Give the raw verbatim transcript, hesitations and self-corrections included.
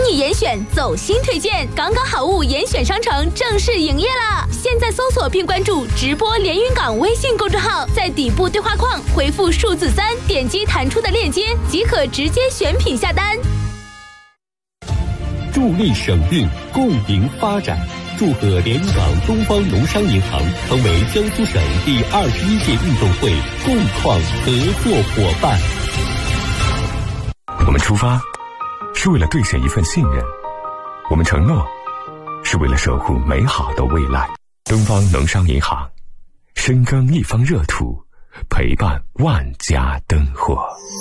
你严选走心推荐，港港好物严选商城正式营业了！现在搜索并关注直播连云港微信公众号，在底部对话框回复数字三，点击弹出的链接即可直接选品下单。 助力省运，共赢发展。祝贺连云港东方农商银行成为江苏省第二十一届运动会共创合作伙伴。 我们出发是为了兑现一份信任，我们承诺是为了守护美好的未来。东方农商银行，深耕一方热土，陪伴万家灯火。